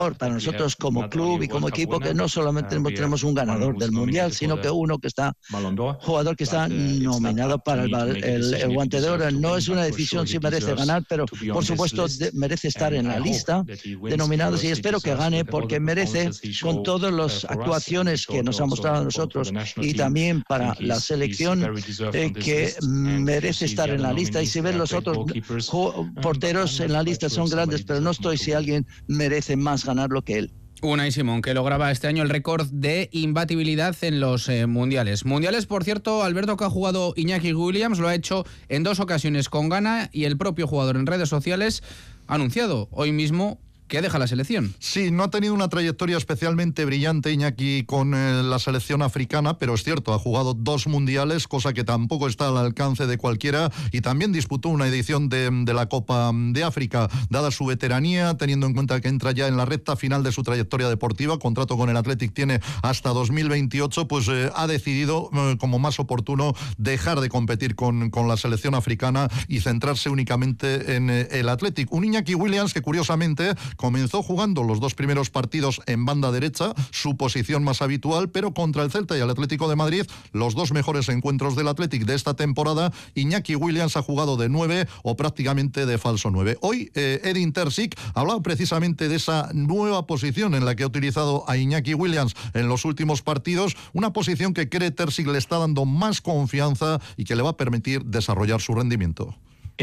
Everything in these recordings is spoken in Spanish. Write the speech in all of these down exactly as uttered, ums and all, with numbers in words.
para nosotros como club y como equipo, que no solamente tenemos un ganador del Mundial, sino que uno que está, jugador que está nominado para el, el, el Guante de Oro. No es una decisión si merece ganar, pero por supuesto de, merece estar en la lista de nominados, y espero que gane porque merece, con todas las actuaciones que nos ha mostrado a nosotros y también para la selección, eh, que merece estar en la lista. Y si ven los otros porteros en la lista son grandes, pero no estoy si alguien merece más ganarlo que él. Unai Simón, que lograba este año el récord de imbatibilidad en los eh, mundiales. Mundiales, por cierto, Alberto, que ha jugado Iñaki Williams, lo ha hecho en dos ocasiones con Ghana, y el propio jugador en redes sociales ha anunciado hoy mismo que deja la selección. Sí, no ha tenido una trayectoria especialmente brillante Iñaki con eh, la selección africana, pero es cierto, ha jugado dos mundiales, cosa que tampoco está al alcance de cualquiera, y también disputó una edición de, de la Copa de África. Dada su veteranía, teniendo en cuenta que entra ya en la recta final de su trayectoria deportiva, contrato con el Athletic tiene hasta dos mil veintiocho, pues eh, ha decidido, eh, como más oportuno, dejar de competir con, con la selección africana y centrarse únicamente en eh, el Athletic. Un Iñaki Williams que, curiosamente, comenzó jugando los dos primeros partidos en banda derecha, su posición más habitual, pero contra el Celta y el Atlético de Madrid, los dos mejores encuentros del Athletic de esta temporada, Iñaki Williams ha jugado de nueve o prácticamente de falso nueve. Hoy eh, Edin Terzic hablaba precisamente de esa nueva posición en la que ha utilizado a Iñaki Williams en los últimos partidos, una posición que cree Terzic le está dando más confianza y que le va a permitir desarrollar su rendimiento.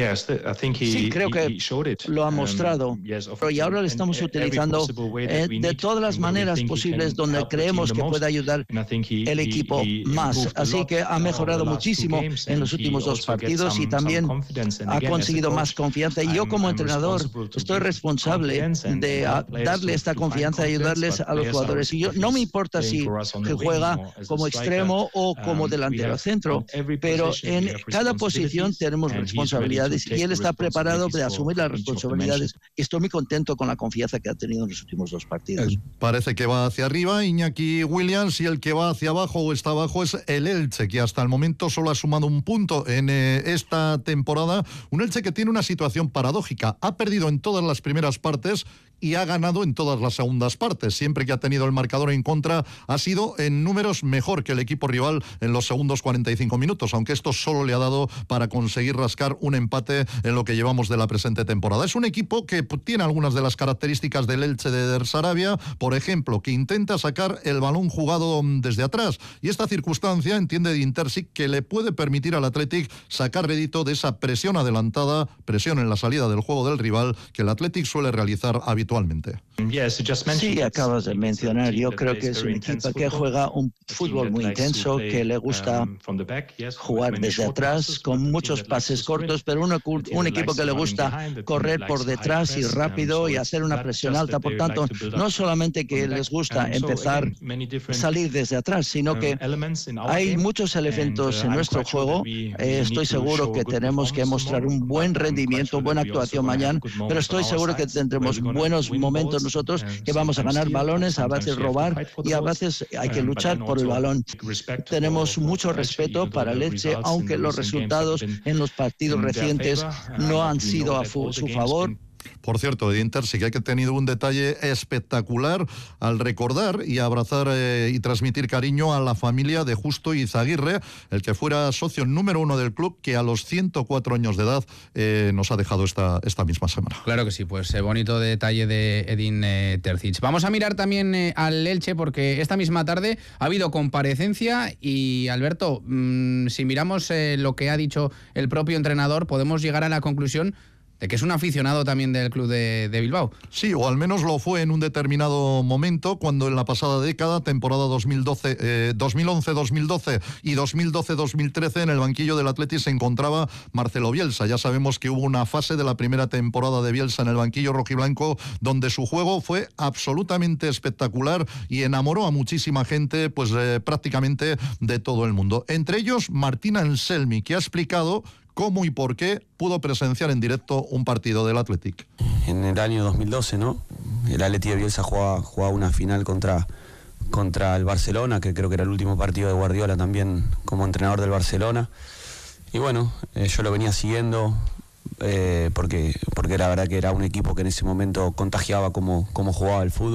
Sí, creo que lo ha mostrado, y ahora lo estamos utilizando eh, de todas las maneras posibles donde creemos que puede ayudar el equipo más. Así que ha mejorado muchísimo en los últimos dos partidos y también ha conseguido más confianza. Y yo, como entrenador, estoy responsable de darle esta confianza y ayudarles a los jugadores. Y yo no me importa si juega como extremo o como delantero centro, pero en cada posición tenemos responsabilidad. Y él está preparado de asumir las responsabilidades. Estoy muy contento con la confianza que ha tenido en los últimos dos partidos. Eh, parece que va hacia arriba Iñaki Williams, y el que va hacia abajo o está abajo es el Elche, que hasta el momento solo ha sumado un punto en eh, esta temporada. Un Elche que tiene una situación paradójica. Ha perdido en todas las primeras partes y ha ganado en todas las segundas partes. Siempre que ha tenido el marcador en contra, ha sido en números mejor que el equipo rival en los segundos cuarenta y cinco minutos, aunque esto solo le ha dado para conseguir rascar un empate en lo que llevamos de la presente temporada. Es un equipo que tiene algunas de las características del Elche de Der Sarabia, por ejemplo, que intenta sacar el balón jugado desde atrás, y esta circunstancia, entiende Edin Terzic, que le puede permitir al Athletic sacar rédito de esa presión adelantada, presión en la salida del juego del rival, que el Athletic suele realizar habitualmente. Sí, acabas de mencionar, yo creo que es un equipo que juega un fútbol muy intenso, que le gusta jugar desde atrás, con muchos pases cortos, pero un, un equipo que le gusta correr por detrás y rápido y hacer una presión alta. Por tanto, no solamente que les gusta empezar a salir desde atrás, sino que hay muchos elementos en nuestro juego. Eh, estoy seguro que tenemos que mostrar un buen rendimiento, buena actuación mañana, pero estoy seguro que tendremos buenos momentos nosotros, que vamos a ganar balones, a veces robar y a veces hay que luchar por el balón. Tenemos mucho respeto para el Elche, aunque los resultados en los partidos recientes no han sido a su favor. Por cierto, Edin Terzic, que ha tenido un detalle espectacular al recordar y abrazar eh, y transmitir cariño a la familia de Justo Izaguirre, el que fuera socio número uno del club, que a los ciento cuatro años de edad eh, nos ha dejado esta, esta misma semana. Claro que sí, pues eh, bonito detalle de Edin eh, Terzic. Vamos a mirar también eh, al Elche, porque esta misma tarde ha habido comparecencia y, Alberto, mmm, si miramos eh, lo que ha dicho el propio entrenador, podemos llegar a la conclusión de que es un aficionado también del club de, de Bilbao. Sí, o al menos lo fue en un determinado momento, cuando en la pasada década, temporada dos mil doce, eh, dos mil once dos mil doce y dos mil doce dos mil trece, en el banquillo del Athletic se encontraba Marcelo Bielsa. Ya sabemos que hubo una fase de la primera temporada de Bielsa en el banquillo rojiblanco donde su juego fue absolutamente espectacular y enamoró a muchísima gente, pues eh, prácticamente de todo el mundo. Entre ellos, Martín Anselmi, que ha explicado cómo y por qué pudo presenciar en directo un partido del Athletic. En el año dos mil doce, ¿no? El Athletic de Bielsa jugaba, jugaba una final contra, contra el Barcelona, que creo que era el último partido de Guardiola también como entrenador del Barcelona. Y bueno, eh, yo lo venía siguiendo eh, porque, porque la verdad que era un equipo que en ese momento contagiaba cómo, cómo jugaba el fútbol.